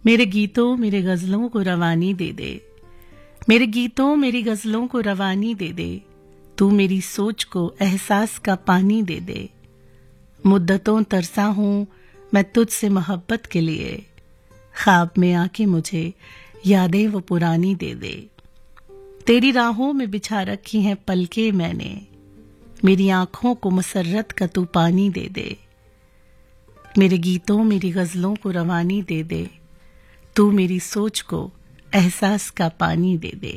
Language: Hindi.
मेरे गीतों मेरे गजलों को रवानी दे दे, मेरे गीतों मेरी गजलों को रवानी दे दे, तू मेरी सोच को एहसास का पानी दे दे। मुद्दतों तरसा हूँ मैं तुझसे मोहब्बत के लिए, ख्वाब में आके मुझे यादें वो पुरानी दे दे। तेरी राहों में बिछा रखी हैं पलके मैंने, मेरी आंखों को मसरत का तू पानी दे दे। मेरे गीतों मेरी गजलों को रवानी दे दे, तू मेरी सोच को एहसास का पानी दे दे।